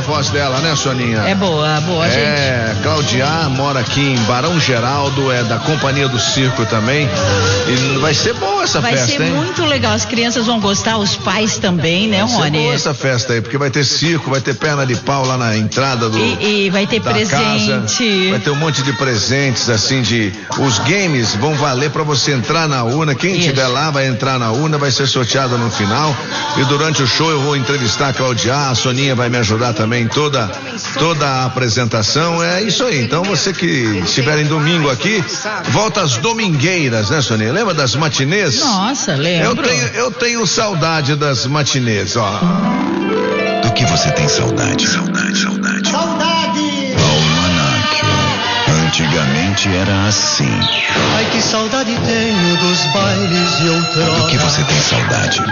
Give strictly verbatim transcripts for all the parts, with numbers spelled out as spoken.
a voz dela, né, Soninha? É boa, boa, gente. É, Cláudia mora aqui em Barão Geraldo, é da Companhia do Circo também. E vai ser boa essa vai festa, hein? Vai ser muito legal, as crianças vão gostar, os pais também, né, Rony? Vai ser boa essa festa aí, porque vai ter circo, vai ter perna de pau lá na entrada do E, e vai ter da presente. Casa, vai ter um monte de presentes, assim, de... Os games vão valer pra você entrar na urna. Quem estiver lá vai entrar na urna, vai ser sorteado no final. E durante o show eu vou entrevistar a Cláudia, a Soninha vai me ajudar também em toda, toda a apresentação. É isso aí. Então você que estiver em domingo aqui, volta às domingueiras, né, Soninha? Lembra das matinês? Nossa, lembro. Eu tenho, eu tenho saudade das matinês, ó. Do que você tem saudade? Saudade, saudade. Saudade! Almanac. Antigamente era assim. Ai, que saudade tenho dos bailes de outrora. Do que você tem saudade?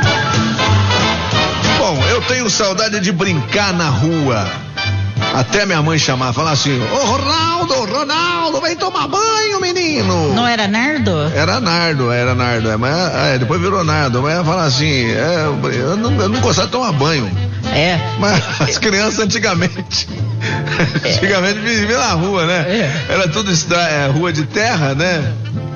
Bom, eu tenho saudade de brincar na rua. Até minha mãe chamar, falar assim: ô Ronaldo, Ronaldo, vem tomar banho, menino. Não era Nardo? Era Nardo, era Nardo. É, mas, é, depois virou Nardo. Mas ia falar assim: é, eu, não, eu não gostava de tomar banho. É. Mas as crianças antigamente. É. Antigamente viviam na rua, né? É. Era tudo estra... é, rua de terra, né?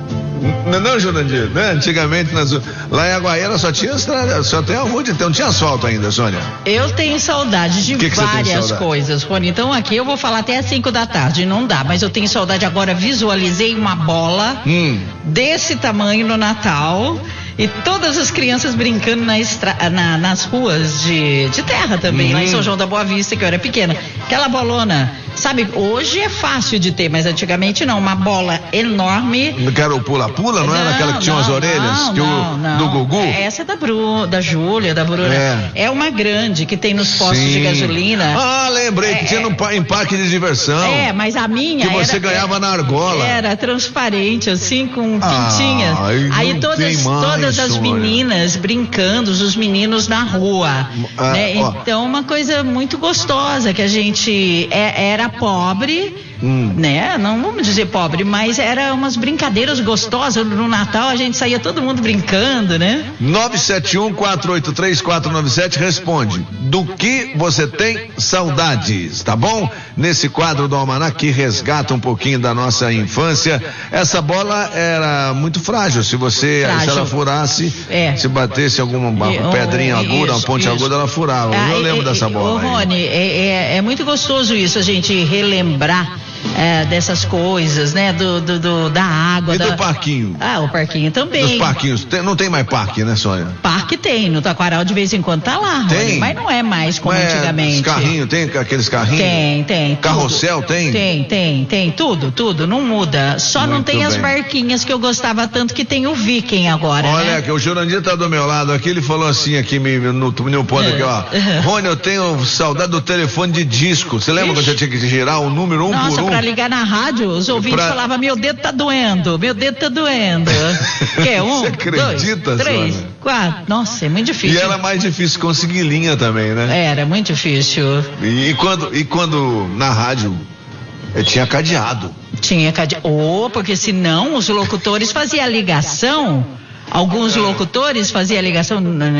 Não, não, Jurandir, né? Antigamente nas... lá em Aguaíra só tinha estrada, só tem a rua de terra, não tinha asfalto ainda, Sônia. Eu tenho saudade de que que várias saudade? coisas, Rony. Então aqui eu vou falar até às cinco da tarde, não dá, mas eu tenho saudade agora, visualizei uma bola hum. desse tamanho no Natal. E todas as crianças brincando na estra... na, nas ruas de, de terra também, uhum. lá em São João da Boa Vista, que eu era pequena. Aquela bolona, sabe, hoje é fácil de ter, mas antigamente não, uma bola enorme. Que era o pula-pula, não, não era aquela que tinha não, as orelhas? Não, que não, o, não. Do Gugu? Essa é da Bru, da Júlia, da Bruna. É. é uma grande que tem nos postos Sim. de gasolina. Ah, lembrei, é, que tinha no, em parque de diversão. É, mas a minha que você era, ganhava na argola. Era transparente, assim, com pintinhas. Ah, aí todas, todas Todas as meninas brincando, os meninos na rua, ah, né? Então uma coisa muito gostosa, que a gente é, era pobre, hum. né? Não vamos dizer pobre, mas era umas brincadeiras gostosas. No Natal a gente saía todo mundo brincando, né? nove sete um, quatro oito três, quatro nove sete responde: do que você tem saudades, tá bom? Nesse quadro do Almanac que resgata um pouquinho da nossa infância. Essa bola era muito frágil, se você, frágil. se ela furasse, é. se batesse alguma e, pedrinha oh, aguda, isso, uma ponte isso. aguda, ela furava. Ah, eu lembro e, dessa bola. Ô, Rony, é, é, é muito gostoso isso, a gente relembrar é, dessas coisas, né? Do, do, do da água. E da... do parquinho? Ah, o parquinho também. Dos parquinhos. Tem, não tem mais parque, né, Sônia? Parque tem, no Taquaral de vez em quando tá lá, tem? Rony, mas não é mais como mas antigamente. Os carrinhos, tem aqueles carrinhos? Tem, tem. Carrossel tudo. tem? Tem, tem, tem. Tudo, tudo. Não muda. Só Muito não tem bem. as barquinhas que eu gostava tanto, que tem o Viking agora. Olha, né? que o Jurandir tá do meu lado aqui, ele falou assim aqui no, no, no ponto aqui, ó. Rony, eu tenho saudade do telefone de disco. Você lembra Ixi. que você tinha que girar o número um Nossa, por um? Nossa, pra ligar na rádio, os ouvintes pra... falavam: meu dedo tá doendo, meu dedo tá doendo. Que é um, Você acredita, dois, três, Sônia? quatro. Nossa, é muito difícil. E era mais difícil conseguir linha também, né? Era muito difícil. E, e quando, e quando na rádio tinha cadeado? Tinha cadeado. Oh, porque senão os locutores faziam a ligação. Alguns locutores faziam a ligação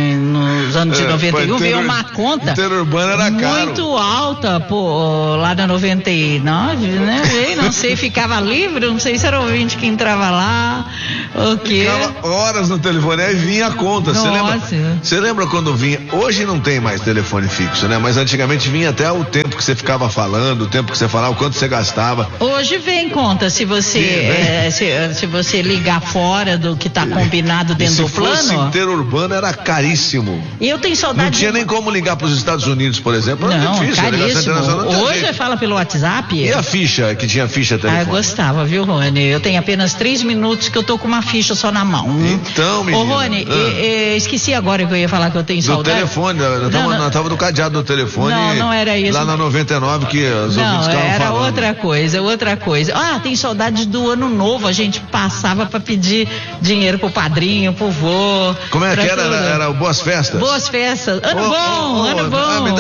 nos anos de noventa e um, veio uma conta interurbana era caro. muito alta, pô, lá na noventa e nove, né? Veio, não sei, ficava livre, não sei se era o ouvinte que entrava lá, o quê? Ficava horas no telefone, aí vinha a conta. Você lembra? Você lembra quando vinha? Hoje não tem mais telefone fixo, né? Mas antigamente vinha até o tempo que você ficava falando, o tempo que você falava, o quanto você gastava. Hoje vem conta, se você, é, se, se você ligar fora do que tá combinado dentro do plano. Se fosse interurbano era caríssimo. E eu tenho saudade. Não tinha de... nem como ligar para os Estados Unidos, por exemplo. Era não, difícil. Caríssimo. Hoje fala pelo WhatsApp. E a ficha, que tinha ficha telefone? Ah, eu gostava, viu, Rony? Eu tenho apenas três minutos que eu tô com uma ficha só na mão. Então, menino. Ô, Rony, ah. e, e, esqueci agora que eu ia falar que eu tenho saudade. Do telefone, nós tava, tava do cadeado do telefone. Não, não era isso. Lá na noventa e nove que os não, ouvintes estavam era falando. outra coisa, outra coisa. Ah, tem saudade do ano novo, a gente passava pra pedir dinheiro pro padrinho, pro vô. Como é que era? Era, era o Boas Festas? Boas Festas. Ano oh, bom, oh, oh, ano bom. Ah, me dá um ano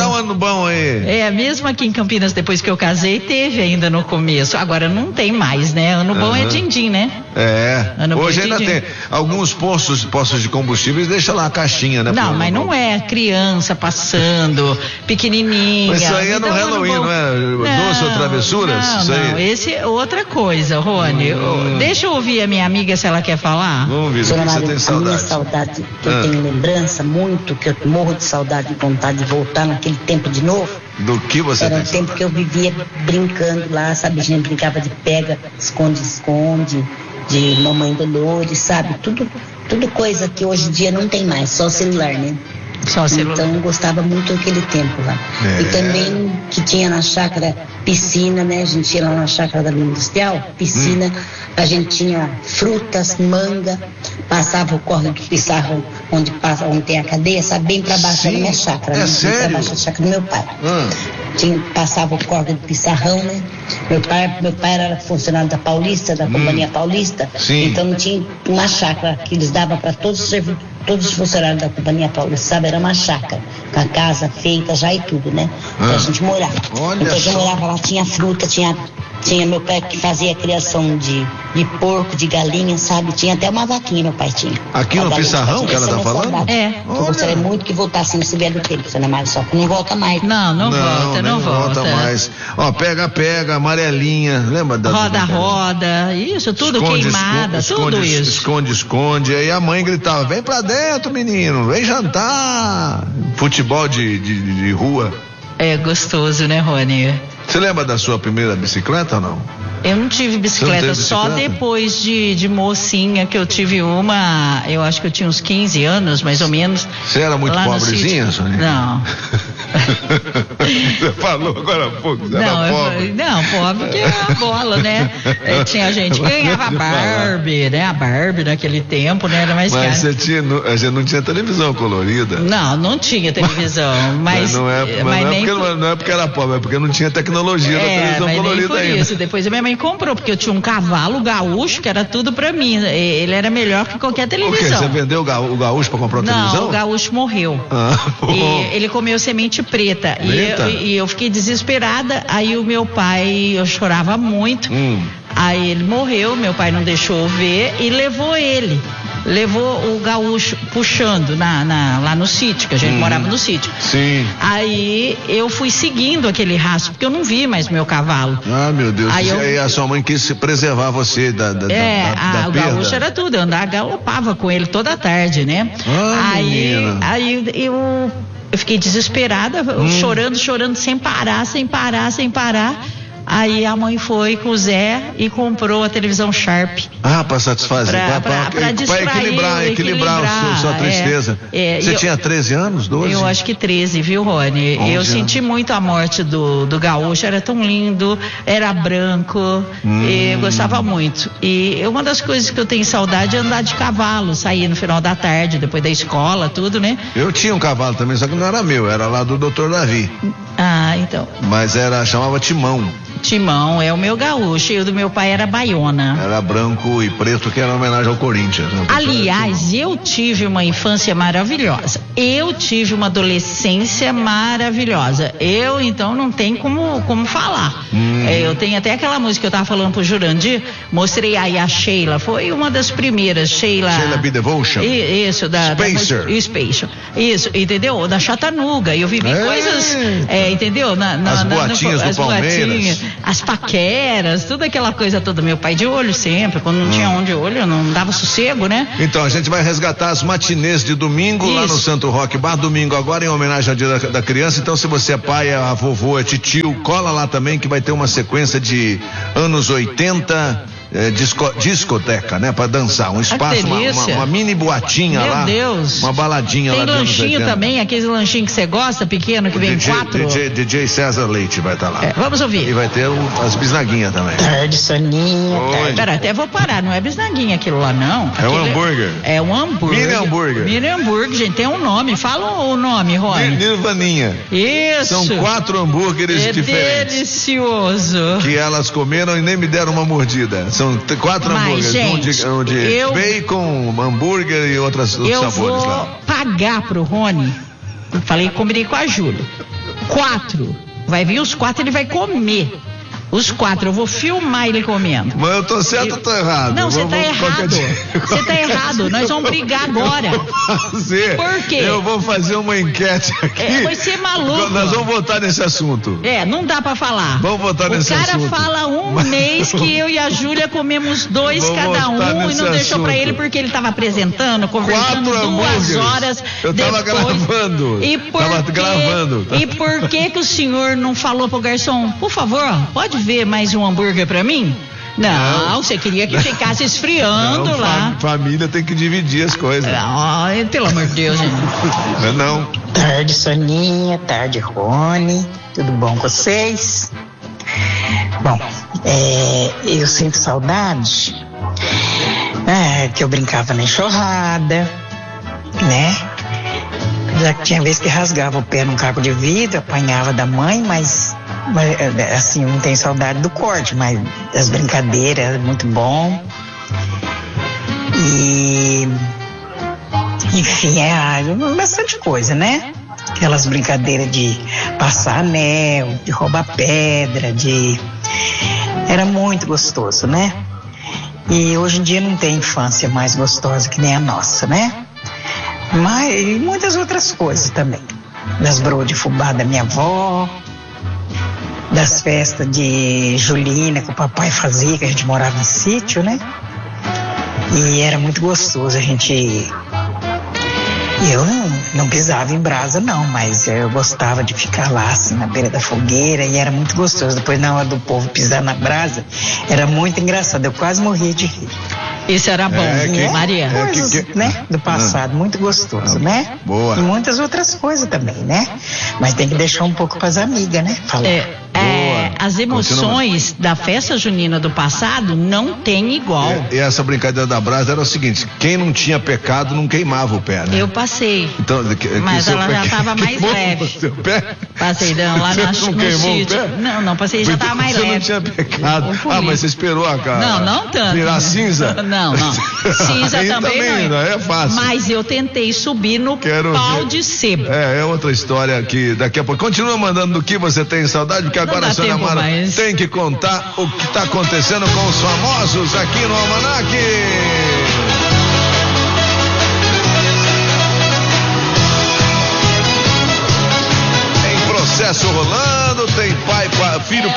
bom aí. É, mesmo aqui em Campinas, depois que eu casei, teve ainda no começo. Agora não tem mais, né? Ano bom uhum. é din-din, né? É. Ano Hoje é ainda din-din. tem. Alguns postos, postos de combustíveis deixa lá a caixinha, né? Não, mas não é criança passando, pequenininha. Mas isso aí é no então, Halloween, não é? Não, Doce ou travessuras? Não, isso aí. não, esse é outra coisa, Rony. Hum. Deixa eu ouvir a minha amiga se ela quer falar. Vamos ver, o que você tem saudade? A minha saudade, que eu ah. tenho lembrança muito, que eu morro de saudade e vontade de voltar naquele tempo de novo. Do que você Era tem o tempo saudade? que eu vivia brincando lá, sabe? A gente brincava de pega, esconde-esconde, de Mamãe Dolores, sabe? Tudo, tudo coisa que hoje em dia não tem mais, só celular, né? Só celular. Então eu gostava muito daquele tempo lá. É. E também que tinha na chácara piscina, né? A gente ia lá na chácara da linha industrial, piscina, hum. a gente tinha frutas, manga, passava o córrego do Pissarrão, onde passa, onde tem a cadeia, sabe? Bem pra baixo Sim. da minha chácara, é né? sério? Bem pra baixo da chácara do meu pai. Hum. Tinha, passava o córrego do Pissarrão, né? Meu pai, meu pai era funcionário da Paulista, da hum. Companhia Paulista, Sim. então não tinha uma chácara que eles davam para todos os servidores. Todos os funcionários da Companhia Paulista, sabe, era uma chácara, com a casa feita já e tudo, né? Ah. Pra gente morar. Olha então a gente só. morava lá, tinha fruta, tinha, tinha meu pai que fazia a criação de, de porco, de galinha, sabe? Tinha até uma vaquinha, meu pai tinha. Aqui no Pissarrão que ela tá falando? Saudade. É. Eu gostaria muito que voltasse nesse velho tempo, Sônia Mari, só que não volta mais. Não, não, não volta, não, não volta. volta mais. Ó, pega, pega, amarelinha, lembra da... Roda, roda, isso, tudo esconde, queimada, esconde, tudo esconde, isso. Esconde, esconde, aí a mãe gritava, vem pra dentro, menino, vem jantar. Futebol de, de, de rua. É gostoso, né, Rony? Você lembra da sua primeira bicicleta ou não? Eu não tive bicicleta, teve só bicicleta? depois de, de mocinha que eu tive uma, eu acho que eu tinha uns quinze anos, mais ou menos. Você era muito lá no pobrezinha, sítio. Sônia? Não. Você falou agora há pouco, você não, era pobre. Eu, não, pobre que era a bola, né? É, tinha gente que ganhava Barbie, né? A Barbie naquele tempo, né? Era mais Mas caro. você tinha, a gente não tinha televisão colorida. Não, não tinha televisão, mas, mas não é, mas mas não, é nem porque, por... não é porque era pobre, é porque não tinha tecnologia da é, televisão mas colorida nem por ainda. Isso. Depois a minha mãe comprou, porque eu tinha um cavalo gaúcho que era tudo pra mim. Ele era melhor que qualquer televisão. O quê? Você vendeu o, gaú, o gaúcho pra comprar a não, televisão? Não, o gaúcho morreu. Ah, e ele comeu semente preta. E eu, e eu fiquei desesperada. Aí o meu pai, eu chorava muito. Hum. Aí ele morreu, meu pai não deixou eu ver e levou ele. Levou o gaúcho puxando na, na, lá no sítio, que a gente hum. morava no sítio. Sim. Aí eu fui seguindo aquele rastro, porque eu não vi mais meu cavalo. Ah, meu Deus. Aí, eu... aí a sua mãe quis preservar você da, da, é, da, da, a, da o perda. gaúcho era tudo, eu andava, galopava com ele toda a tarde, né? Ah, aí, menina. aí eu, eu fiquei desesperada, hum. chorando, chorando, sem parar, sem parar, sem parar. Aí a mãe foi com o Zé e comprou a televisão Sharp. Ah, para satisfazer, para para equilibrar, equilibrar a sua, sua tristeza. É, é, Você eu, tinha treze anos, doze? Eu acho que treze, viu, Rony? Eu anos. senti muito a morte do, do gaúcho, era tão lindo, era branco, hum. eu gostava muito. E uma das coisas que eu tenho saudade é andar de cavalo, sair no final da tarde, depois da escola, tudo, né? Eu tinha um cavalo também, só que não era meu, era lá do doutor Davi. Ah, então. Mas era, chamava Timão. Timão, é o meu gaúcho, e o do meu pai era Baiona. Era branco e preto, que era uma homenagem ao Corinthians. Né? Aliás, eu tive uma infância maravilhosa. Eu tive uma adolescência maravilhosa. Eu, então, não tem como, como falar. Hum. É, eu tenho até aquela música que eu tava falando pro Jurandir, mostrei aí a Sheila, foi uma das primeiras, Sheila... Sheila B. Devotion? Isso, da... Spacer. Da, Spacer. Isso, entendeu? Da Chatanuga. Eu vivi é. coisas, é, entendeu? Na, na, as na, boatinhas no, do as Palmeiras. Boatinhas, as paqueras, tudo aquela coisa toda. Meu pai de olho sempre, quando não hum. tinha um de olho, não dava sossego, né? Então, a gente vai resgatar as matinês de domingo Isso. lá no Santo Roque Bar, domingo agora em homenagem ao Dia da, da Criança. Então, se você é pai, é a vovô, é titio, cola lá também que vai ter uma sequência de anos oitenta... É, disco, discoteca, né? Pra dançar, um espaço, ah, uma, uma, uma mini boatinha Meu lá. Meu Deus. Uma baladinha Tem lá. Tem lanchinho também, aquele lanchinho que você gosta, pequeno, que o vem D J, quatro. D J, D J César Leite vai estar tá lá. É, vamos ouvir. E vai ter o, as bisnaguinhas também. Tarde, Soninha. Pera, até vou parar, não é bisnaguinha aquilo lá, não. É um hambúrguer. É, é um hambúrguer. Mini hambúrguer. Mini hambúrguer, gente, tem um nome. Fala o nome, Rony. Nirvaninha. Isso. São quatro hambúrgueres é diferentes. Delicioso. Que elas comeram e nem me deram uma mordida. São t- quatro Mas, hambúrgueres. Gente, um de, um de eu, bacon, hambúrguer e outras, outros eu sabores vou lá. pagar pro Rony. Falei, combinei com a Júlia. Quatro. Vai vir os quatro, ele vai comer. Os quatro, eu vou filmar ele comendo. Mas eu tô certo ou tô errado? Não, você tá errado. Você tá errado. Nós vamos brigar agora. Eu vou fazer. Por quê? Eu vou fazer uma enquete aqui. É, vai ser maluco. Nós vamos votar nesse assunto. É, não dá pra falar. Vamos votar nesse assunto. O cara fala um mês que eu e a Júlia comemos dois vamos cada um e não deixou assunto. pra ele porque ele tava apresentando, conversando Quatro duas horas. Eu tava depois. gravando. E por tava quê? gravando. E por que que o senhor não falou pro garçom, por favor, pode ver mais um hambúrguer pra mim? Não, não, você queria que ficasse esfriando não, lá. Família tem que dividir as coisas. Ai, pelo amor de Deus, gente. Não, não. Tarde, Soninha, tarde, Rony. Tudo bom com vocês? Bom, é, eu sinto saudade é, que eu brincava na enxurrada, né? Já tinha vez que rasgava o pé num caco de vidro, apanhava da mãe, mas, mas assim, não tenho saudade do corte, mas as brincadeiras, muito bom. E enfim, é bastante coisa, né? Aquelas brincadeiras de passar anel, de roubar pedra, de... Era muito gostoso, né? E hoje em dia não tem infância mais gostosa que nem a nossa, né? Mas e muitas outras coisas também. Das broas de fubá da minha avó, das festas de julina que o papai fazia, que a gente morava em sítio, né? E era muito gostoso a gente... Eu não, não pisava em brasa não, mas eu gostava de ficar lá assim na beira da fogueira e era muito gostoso. Depois na hora do povo pisar na brasa, era muito engraçado, eu quase morria de rir. Isso era bom, é, que, Maria. É, coisas, que, que... né, do passado, ah, muito gostoso, ah, né? Boa. E muitas outras coisas também, né? Mas tem que deixar um pouco para as amigas, né? Falar. É, é, as emoções Continua. da festa junina do passado não tem igual. E, e essa brincadeira da brasa era o seguinte, quem não tinha pecado não queimava o pé, né? Eu passei. Então, que, que mas ela já estava mais leve. Seu pé? Passei, não, lá você na, não no queimou sítio. O pé? Não, não, passei, já estava mais você leve. Você não tinha pecado. Ah, mas você esperou a cara. Não, não tanto. Virar cinza? Não, não. Cinza Aí também, também não é. é fácil. Mas eu tentei subir no Quero pau ver. de sebo. É, é outra história que daqui a pouco. Continua mandando do que você tem saudade, porque não agora a senhora Mara mais. tem que contar o que está acontecendo com os famosos aqui no Almanac.